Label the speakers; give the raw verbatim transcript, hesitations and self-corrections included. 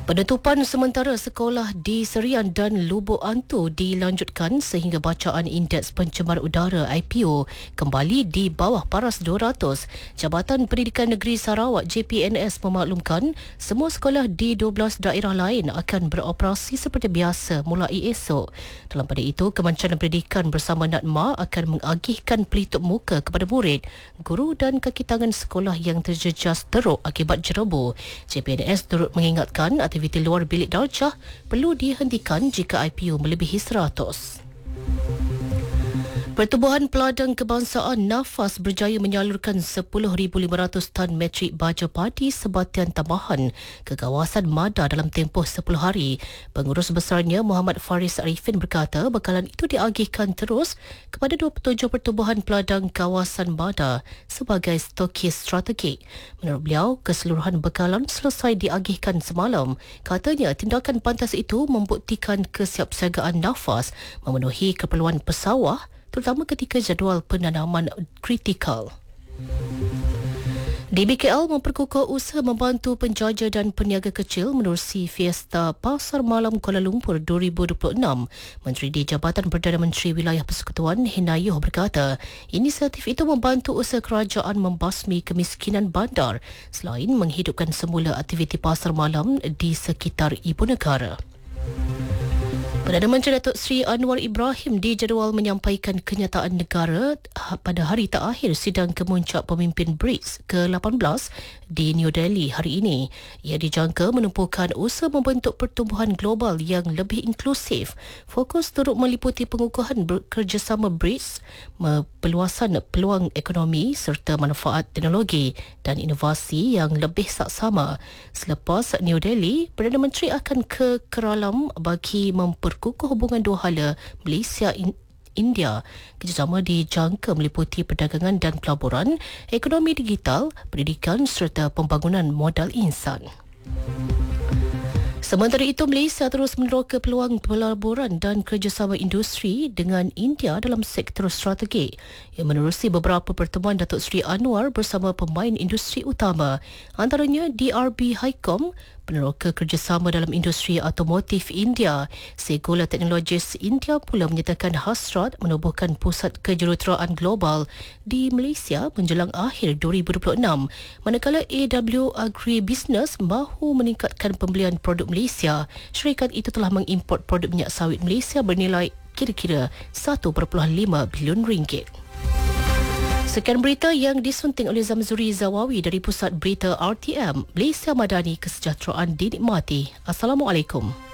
Speaker 1: Penutupan sementara sekolah di Serian dan Lubuk Antu dilanjutkan sehingga bacaan Indeks Pencemar Udara I P O kembali di bawah paras dua ratus. Jabatan Pendidikan Negeri Sarawak J P N S memaklumkan semua sekolah di dua belas daerah lain akan beroperasi seperti biasa mulai esok. Dalam pada itu, Kementerian Pendidikan bersama NADMA akan mengagihkan pelitup muka kepada murid, guru dan kaki tangan sekolah yang terjejas teruk akibat jeroboh. J P N S turut mengingatkan aktiviti luar bilik darjah perlu dihentikan jika I P O melebihi seratus. Pertubuhan Peladang Kebangsaan NAFAS berjaya menyalurkan sepuluh ribu lima ratus tan metrik baja padi sebatian tambahan ke kawasan Mada dalam tempoh sepuluh hari. Pengurus besarnya Muhammad Faris Arifin berkata bekalan itu diagihkan terus kepada dua puluh tujuh pertubuhan peladang kawasan Mada sebagai stokis strategik. Menurut beliau, keseluruhan bekalan selesai diagihkan semalam. Katanya tindakan pantas itu membuktikan kesiapsiagaan NAFAS memenuhi keperluan pesawah terutama ketika jadual penanaman kritikal. D B K L memperkukuh usaha membantu penjaja dan peniaga kecil menerusi Fiesta Pasar Malam Kuala Lumpur dua ribu dua puluh enam. Menteri di Jabatan Perdana Menteri Wilayah Persekutuan Hinayuh berkata, inisiatif itu membantu usaha kerajaan membasmi kemiskinan bandar selain menghidupkan semula aktiviti pasar malam di sekitar ibu negara. Perdana Menteri Datuk Seri Anwar Ibrahim dijadual menyampaikan kenyataan negara pada hari terakhir sidang kemuncak pemimpin BRICS ke lapan belas di New Delhi hari ini. Ia dijangka menumpukan usaha membentuk pertumbuhan global yang lebih inklusif. Fokus turut meliputi pengukuhan kerjasama BRICS, peluasan peluang ekonomi serta manfaat teknologi dan inovasi yang lebih saksama. Selepas New Delhi, Perdana Menteri akan ke Kuala bagi memper kukuh hubungan dua hala Malaysia India. Kerjasama dijangka meliputi perdagangan dan pelaburan, ekonomi digital, pendidikan serta pembangunan modal insan. Sementara itu, Malaysia terus meneroka peluang pelaburan dan kerjasama industri dengan India dalam sektor strategik yang menerusi beberapa pertemuan Datuk Seri Anwar bersama pemain industri utama, antaranya D R B Highcom, peneroka kerjasama dalam industri automotif India. Sekolah Teknologis India pula menyatakan hasrat menubuhkan pusat kejuruteraan global di Malaysia menjelang akhir dua ribu dua puluh enam, manakala A W Agribusiness mahu meningkatkan pembelian produk Malaysia. Syarikat itu telah mengimport produk minyak sawit Malaysia bernilai kira-kira satu perpuluhan lima bilion ringgit. Sekian berita yang disunting oleh Zamzuri Zawawi dari Pusat Berita R T M. Malaysia Madani, kesejahteraan dinikmati. Assalamualaikum.